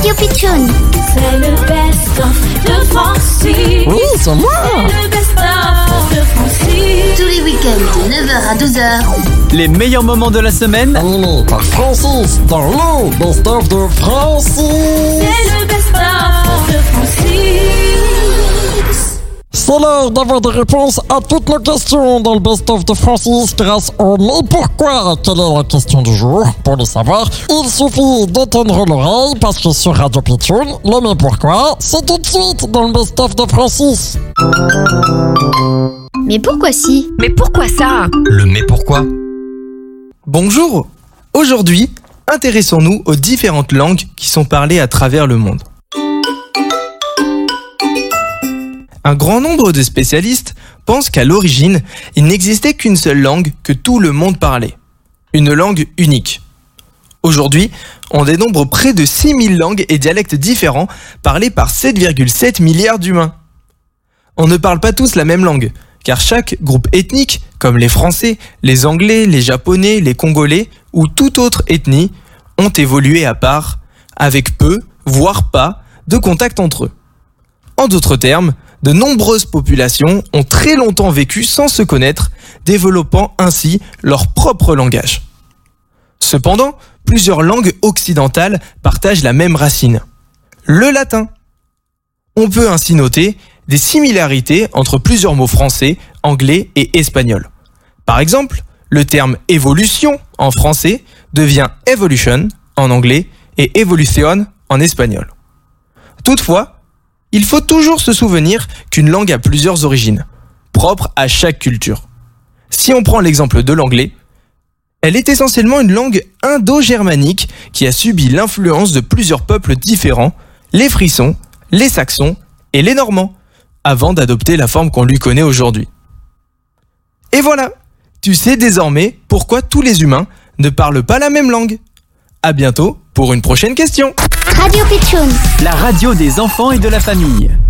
Radio Pitchoun. C'est le best-of de Francis. Oui, c'est moi. C'est le best-of de Francis. Tous les week-ends de 9h à 12h. Les meilleurs moments de la semaine, Animé par Francis dans le best-of de Francis. C'est le best-of de Francis. C'est l'heure d'avoir des réponses à toutes nos questions dans le best-of de Francis grâce au Mais pourquoi? Quelle est la question du jour? Pour le savoir, il suffit de tendre l'oreille parce que sur Radio Pitchoun, le Mais pourquoi, c'est tout de suite dans le best-of de Francis. Mais pourquoi si? Mais pourquoi ça? Le mais pourquoi? Bonjour! Aujourd'hui, intéressons-nous aux différentes langues qui sont parlées à travers le monde. Un grand nombre de spécialistes pensent qu'à l'origine, il n'existait qu'une seule langue que tout le monde parlait. Une langue unique. Aujourd'hui, on dénombre près de 6000 langues et dialectes différents parlés par 7,7 milliards d'humains. On ne parle pas tous la même langue, car chaque groupe ethnique, comme les Français, les Anglais, les Japonais, les Congolais ou toute autre ethnie, ont évolué à part, avec peu, voire pas, de contact entre eux. En d'autres termes, de nombreuses populations ont très longtemps vécu sans se connaître, développant ainsi leur propre langage. Cependant, plusieurs langues occidentales partagent la même racine, le latin. On peut ainsi noter des similarités entre plusieurs mots français, anglais et espagnol. Par exemple, le terme évolution en français devient evolution en anglais et evolution en espagnol. Toutefois, il faut toujours se souvenir qu'une langue a plusieurs origines, propres à chaque culture. Si on prend l'exemple de l'anglais, elle est essentiellement une langue indo-germanique qui a subi l'influence de plusieurs peuples différents, les Frissons, les Saxons et les Normands, avant d'adopter la forme qu'on lui connaît aujourd'hui. Et voilà, tu sais désormais pourquoi tous les humains ne parlent pas la même langue. À bientôt pour une prochaine question. Radio Pitchoun. la radio des enfants et de la famille.